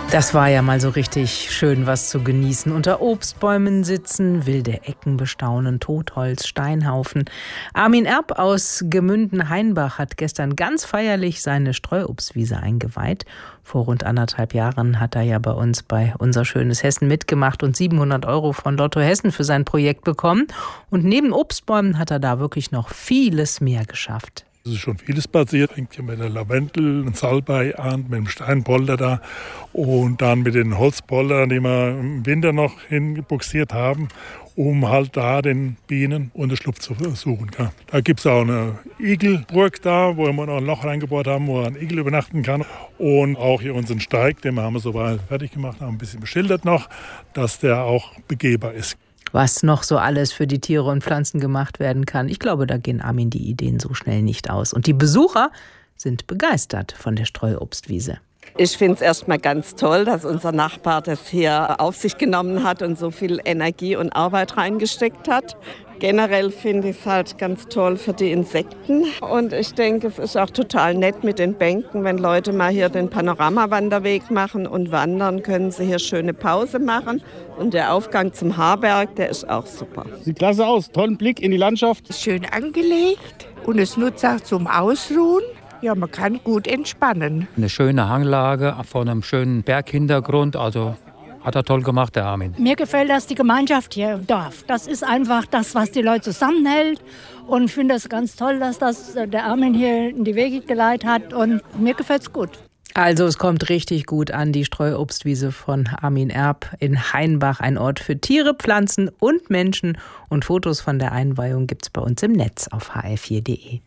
Das war ja mal so richtig schön, was zu genießen. Unter Obstbäumen sitzen, wilde Ecken bestaunen, Totholz, Steinhaufen. Armin Erb aus Gemünden-Hainbach hat gestern ganz feierlich seine Streuobstwiese eingeweiht. Vor rund 1,5 Jahren hat er ja bei uns bei Unser schönes Hessen mitgemacht und 700 € von Lotto Hessen für sein Projekt bekommen. Und neben Obstbäumen hat er da wirklich noch vieles mehr geschafft. Es ist schon vieles passiert. Fängt ja mit der Lavendel und Salbei an, mit dem Steinpolder da und dann mit den Holzpoldern, die wir im Winter noch hingebuxiert haben, um halt da den Bienen Unterschlupf zu suchen. Da gibt es auch eine Igelburg da, wo wir noch ein Loch reingebaut haben, wo ein Igel übernachten kann. Und auch hier unseren Steig, den haben wir soweit fertig gemacht, haben ein bisschen beschildert noch, dass der auch begehbar ist. Was noch so alles für die Tiere und Pflanzen gemacht werden kann. Ich glaube, da gehen Armin die Ideen so schnell nicht aus. Und die Besucher sind begeistert von der Streuobstwiese. Ich finde es erstmal ganz toll, dass unser Nachbar das hier auf sich genommen hat und so viel Energie und Arbeit reingesteckt hat. Generell finde ich es halt ganz toll für die Insekten. Und ich denke, es ist auch total nett mit den Bänken. Wenn Leute mal hier den Panoramawanderweg machen und wandern, können sie hier schöne Pause machen. Und der Aufgang zum Haarberg, der ist auch super. Sieht klasse aus, tollen Blick in die Landschaft. Schön angelegt und es nutzt auch zum Ausruhen. Ja, man kann gut entspannen. Eine schöne Hanglage vor einem schönen Berghintergrund, also hat er toll gemacht, der Armin. Mir gefällt das, die Gemeinschaft hier im Dorf. Das ist einfach das, was die Leute zusammenhält. Und ich finde es ganz toll, dass das der Armin hier in die Wege geleitet hat. Und mir gefällt es gut. Also es kommt richtig gut an, die Streuobstwiese von Armin Erb in Hainbach. Ein Ort für Tiere, Pflanzen und Menschen. Und Fotos von der Einweihung gibt's bei uns im Netz auf hr4.de.